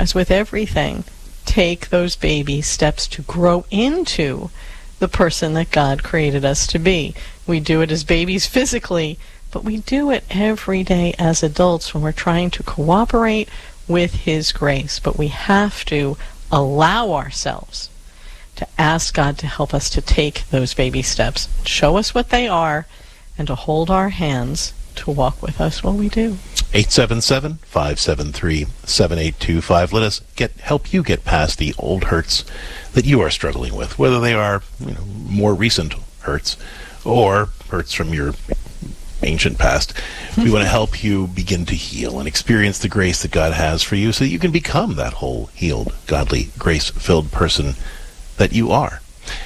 as with everything, take those baby steps to grow into the person that God created us to be. We do it as babies physically, but we do it every day as adults when we're trying to cooperate with His grace. But we have to allow ourselves to ask God to help us to take those baby steps, show us what they are, and to hold our hands to walk with us while we do. 877-573-7825. Let us help you get past the old hurts that you are struggling with, whether they are more recent hurts or hurts from your ancient past. We want to help you begin to heal and experience the grace that God has for you so that you can become that whole, healed, godly, grace-filled person that you are.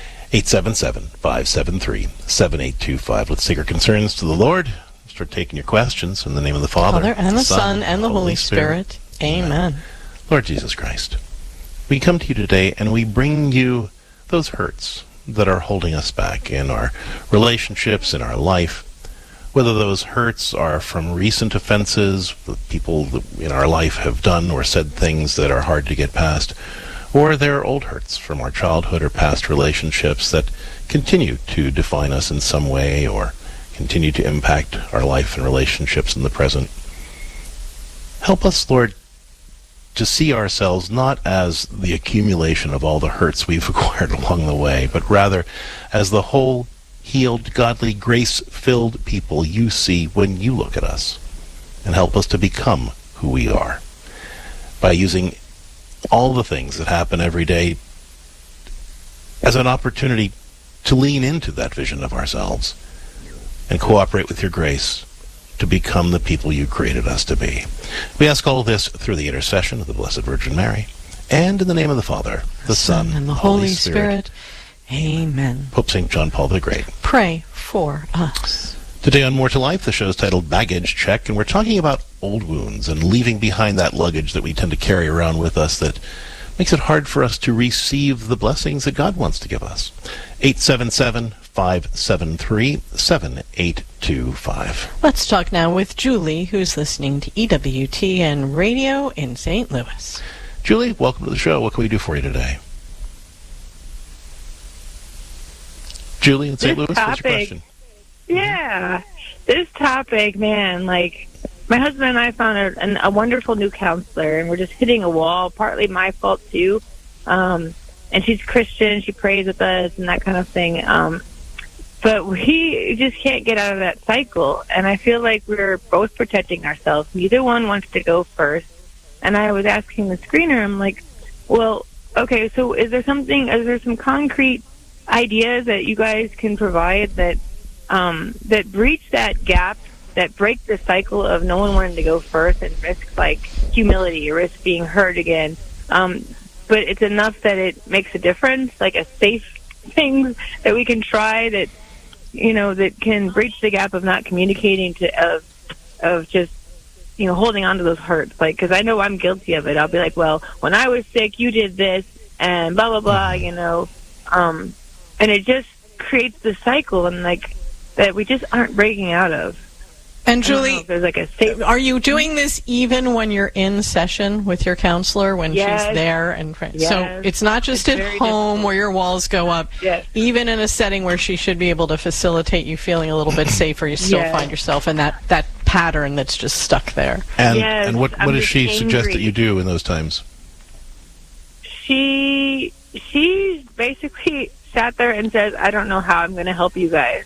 877-573-7825. Let's take our concerns to the Lord. Start taking your questions in the name of the Father and the Son, and the Holy Spirit. Amen. Lord Jesus Christ, we come to you today and we bring you those hurts that are holding us back in our relationships, in our life, whether those hurts are from recent offenses, the people in our life have done or said things that are hard to get past, or they're old hurts from our childhood or past relationships that continue to define us in some way or continue to impact our life and relationships in the present. Help us, Lord, to see ourselves not as the accumulation of all the hurts we've acquired along the way, but rather as the whole, healed, godly, grace-filled people you see when you look at us. And help us to become who we are by using all the things that happen every day as an opportunity to lean into that vision of ourselves and cooperate with your grace to become the people you created us to be. We ask all this through the intercession of the Blessed Virgin Mary, and in the name of the Father, the Son, and the Holy Spirit. Amen. Pope St. John Paul the Great, pray for us. Today on More to Life, the show is titled Baggage Check, and we're talking about old wounds and leaving behind that luggage that we tend to carry around with us that makes it hard for us to receive the blessings that God wants to give us. 877-573-7825. Let's talk now with Julie, who's listening to EWTN Radio in St. Louis. Julie, welcome to the show. What can we do for you today? Julie in St. Louis, what's your question? Yeah, this topic, man, like, my husband and I found a wonderful new counselor, and we're just hitting a wall, partly my fault, too. And she's Christian, she prays with us and that kind of thing. But we just can't get out of that cycle, and I feel like we're both protecting ourselves. Neither one wants to go first. And I was asking the screener, I'm like, well, okay, so is there some concrete ideas that you guys can provide that breach that gap, that break the cycle of no one wanting to go first and risk, like, humility or risk being hurt again, but it's enough that it makes a difference, like a safe thing that we can try that, that can breach the gap of not communicating of just, holding on to those hurts. Like, because I know I'm guilty of it. I'll be like, well, when I was sick, you did this, and blah, blah, blah, and it just creates the cycle, and like, that we just aren't breaking out of. And Julie, there's like a safe. Are you doing this even when you're in session with your counselor, when she's there? And so it's not just at home where your walls go up. Yes. Even in a setting where she should be able to facilitate you feeling a little bit safer, you still find yourself in that pattern that's just stuck there. And what does she suggest that you do in those times? She basically sat there and says, I don't know how I'm going to help you guys.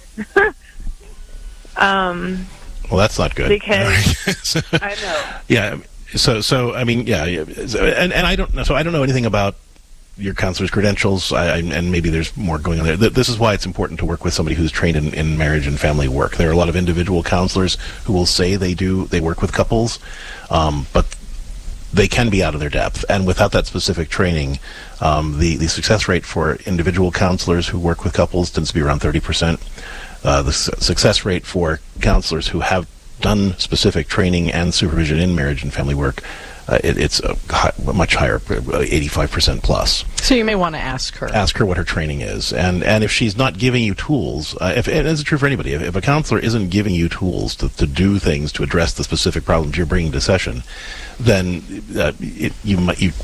Well, that's not good. Because I know. Yeah. So I mean, yeah. And I don't know. So I don't know anything about your counselor's credentials, and maybe there's more going on there. This is why it's important to work with somebody who's trained in marriage and family work. There are a lot of individual counselors who will say they work with couples, but they can be out of their depth. And without that specific training, the success rate for individual counselors who work with couples tends to be around 30%. The success rate for counselors who have done specific training and supervision in marriage and family work, it's much higher, 85% plus. So you may want to ask her. Ask her what her training is. And if she's not giving you tools, and it's true for anybody, if a counselor isn't giving you tools to do things to address the specific problems you're bringing to session, then you